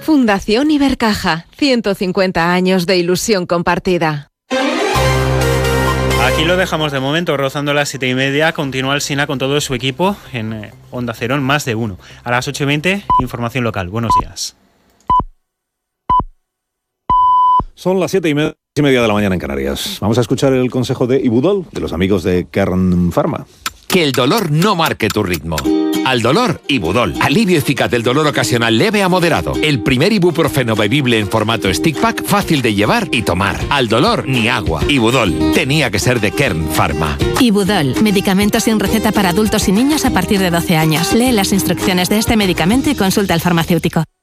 Fundación Ibercaja, 150 años de ilusión compartida. Aquí lo dejamos de momento, rozando las 7:30. Continúa el SINA con todo su equipo en Onda Cero, en Más de Uno. A las 8:20, información local. Buenos días. Son las 7:30 de la mañana en Canarias. Vamos a escuchar el consejo de Ibudol, de los amigos de Kern Pharma. Que el dolor no marque tu ritmo. Al dolor, Ibudol. Alivio eficaz del dolor ocasional leve a moderado. El primer ibuprofeno bebible en formato stick pack, fácil de llevar y tomar. Al dolor, ni agua. Ibudol. Tenía que ser de Kern Pharma. Ibudol. Medicamento sin receta para adultos y niños a partir de 12 años. Lee las instrucciones de este medicamento y consulta al farmacéutico.